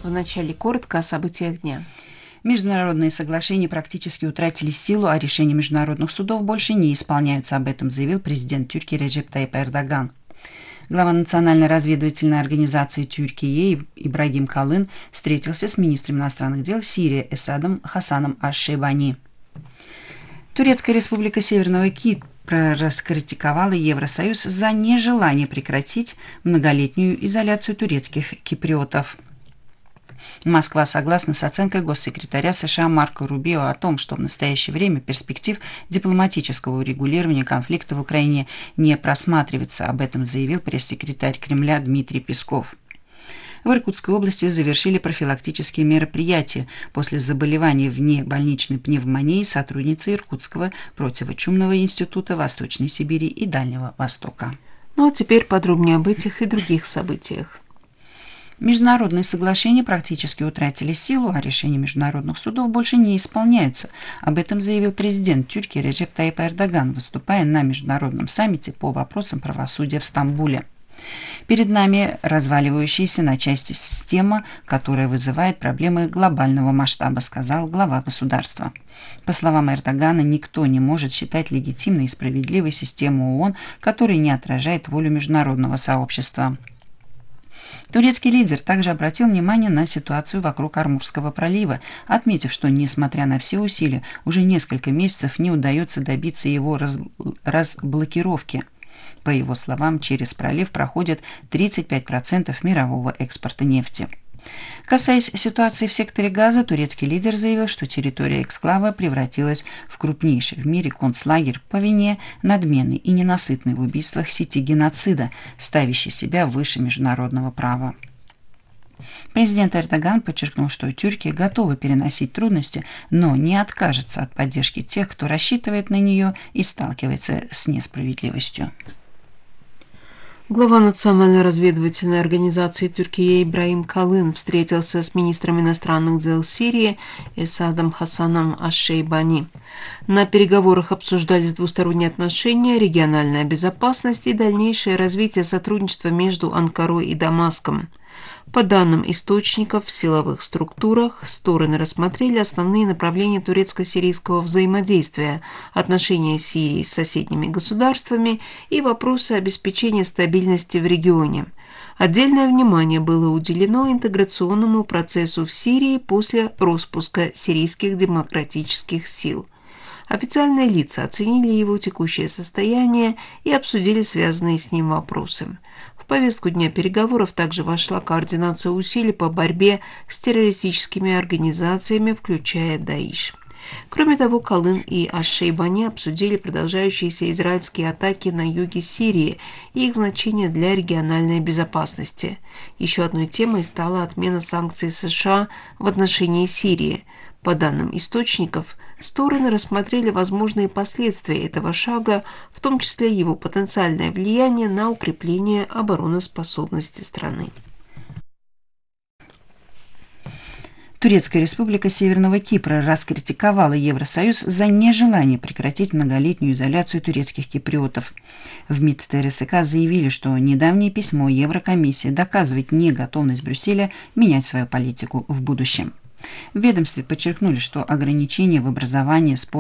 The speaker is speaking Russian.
вначале коротко о событиях дня. Международные соглашения практически утратили силу, а решения международных судов больше не исполняются. Об этом заявил президент Тюркии Реджеп Тайип Эрдоган. Глава Национальной разведывательной организации Тюркии Ибрагим Калын встретился с министром иностранных дел Сирии Эсадом Хасаном аш-Шейбани. Турецкая республика Северного Кипра раскритиковала Евросоюз за нежелание прекратить многолетнюю изоляцию турецких киприотов. Москва согласна с оценкой госсекретаря США Марко Рубио о том, что в настоящее время перспектив дипломатического урегулирования конфликта в Украине не просматривается. Об этом заявил пресс-секретарь Кремля Дмитрий Песков. В Иркутской области завершили профилактические мероприятия после заболевания внебольничной пневмонией сотрудницы Иркутского противочумного института Восточной Сибири и Дальнего Востока. Ну а теперь подробнее об этих и других событиях. Международные соглашения практически утратили силу, а решения международных судов больше не исполняются. Об этом заявил президент Тюркии Реджеп Тайип Эрдоган, выступая на международном саммите по вопросам правосудия в Стамбуле. Перед нами разваливающаяся на части система, которая вызывает проблемы глобального масштаба, сказал глава государства. По словам Эрдогана, никто не может считать легитимной и справедливой систему ООН, которая не отражает волю международного сообщества. Турецкий лидер также обратил внимание на ситуацию вокруг Ормузского пролива, отметив, что, несмотря на все усилия, уже несколько месяцев не удается добиться его разблокировки. По его словам, через пролив проходит 35% мирового экспорта нефти. Касаясь ситуации в секторе Газа, турецкий лидер заявил, что территория эксклава превратилась в крупнейший в мире концлагерь по вине надменной и ненасытной в убийствах сети геноцида, ставящей себя выше международного права. Президент Эрдоган подчеркнул, что Тюркия готова переносить трудности, но не откажется от поддержки тех, кто рассчитывает на нее и сталкивается с несправедливостью. Глава Национальной разведывательной организации Тюркии Ибрагим Калын встретился с министром иностранных дел Сирии Эсадом Хасаном аш-Шейбани. На переговорах обсуждались двусторонние отношения, региональная безопасность и дальнейшее развитие сотрудничества между Анкарой и Дамаском. По данным источников в силовых структурах, стороны рассмотрели основные направления турецко-сирийского взаимодействия, отношения Сирии с соседними государствами и вопросы обеспечения стабильности в регионе. Отдельное внимание было уделено интеграционному процессу в Сирии после распуска сирийских демократических сил. Официальные лица оценили его текущее состояние и обсудили связанные с ним вопросы. В повестку дня переговоров также вошла координация усилий по борьбе с террористическими организациями, включая Даиш. Кроме того, Калын и аш-Шейбани обсудили продолжающиеся израильские атаки на юге Сирии и их значение для региональной безопасности. Еще одной темой стала отмена санкций США в отношении Сирии. По данным источников, стороны рассмотрели возможные последствия этого шага, в том числе его потенциальное влияние на укрепление обороноспособности страны. Турецкая республика Северного Кипра раскритиковала Евросоюз за нежелание прекратить многолетнюю изоляцию турецких киприотов. В МИД ТРСК заявили, что недавнее письмо Еврокомиссии доказывает неготовность Брюсселя менять свою политику в будущем. В ведомстве подчеркнули, что ограничения в образовании, спорте,